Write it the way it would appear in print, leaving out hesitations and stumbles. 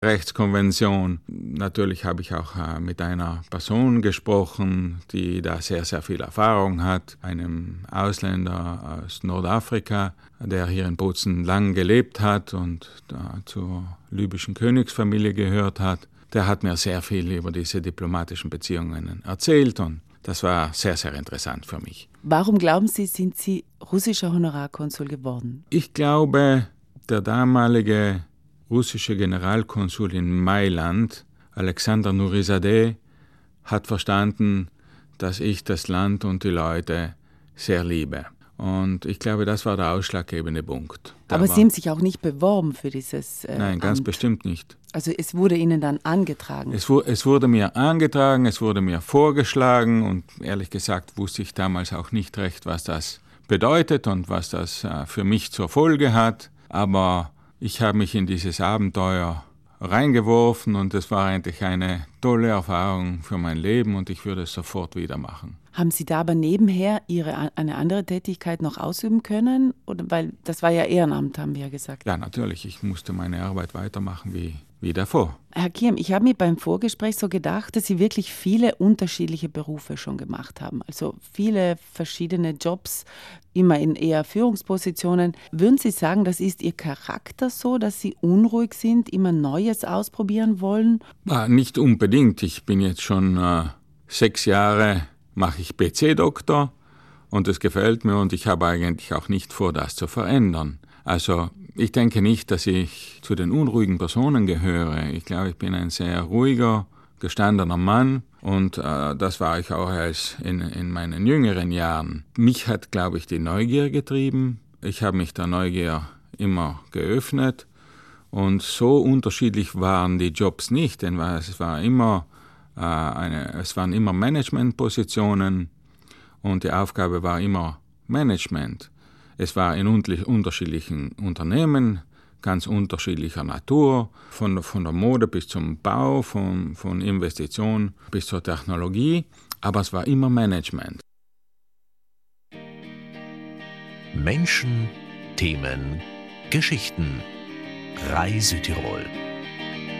Rechtskonvention. Natürlich habe ich auch mit einer Person gesprochen, die da sehr, sehr viel Erfahrung hat, einem Ausländer aus Nordafrika, der hier in Bozen lang gelebt hat und zur libyschen Königsfamilie gehört hat. Der hat mir sehr viel über diese diplomatischen Beziehungen erzählt und das war sehr, sehr interessant für mich. Warum glauben Sie, sind Sie russischer Honorarkonsul geworden? Ich glaube, der damalige russische Generalkonsul in Mailand, Alexander Nurizadeh, hat verstanden, dass ich das Land und die Leute sehr liebe. Und ich glaube, das war der ausschlaggebende Punkt. Aber Sie haben sich auch nicht beworben für dieses Nein, ganz Amt. Bestimmt nicht. Also es wurde Ihnen dann angetragen? Es wurde mir angetragen, es wurde mir vorgeschlagen und ehrlich gesagt wusste ich damals auch nicht recht, was das bedeutet und was das für mich zur Folge hat. Aber ich habe mich in dieses Abenteuer reingeworfen und es war eigentlich eine tolle Erfahrung für mein Leben und ich würde es sofort wieder machen. Haben Sie da aber nebenher eine andere Tätigkeit noch ausüben können? Oder, weil das war ja Ehrenamt, haben wir ja gesagt. Ja, natürlich. Ich musste meine Arbeit weitermachen wie davor. Herr Kirm, ich habe mir beim Vorgespräch so gedacht, dass Sie wirklich viele unterschiedliche Berufe schon gemacht haben. Also viele verschiedene Jobs, immer in eher Führungspositionen. Würden Sie sagen, das ist Ihr Charakter so, dass Sie unruhig sind, immer Neues ausprobieren wollen? Nicht unbedingt. Ich bin jetzt schon 6 Jahre, mache ich PC-Doktor und es gefällt mir und ich habe eigentlich auch nicht vor, das zu verändern. Also ich denke nicht, dass ich zu den unruhigen Personen gehöre. Ich glaube, ich bin ein sehr ruhiger, gestandener Mann und das war ich auch in meinen jüngeren Jahren. Mich hat, glaube ich, die Neugier getrieben. Ich habe mich der Neugier immer geöffnet und so unterschiedlich waren die Jobs nicht, denn es waren immer Managementpositionen und die Aufgabe war immer Management. Es war in unterschiedlichen Unternehmen, ganz unterschiedlicher Natur, von der Mode bis zum Bau, von Investition bis zur Technologie, aber es war immer Management. Menschen, Themen, Geschichten. Reisütirol.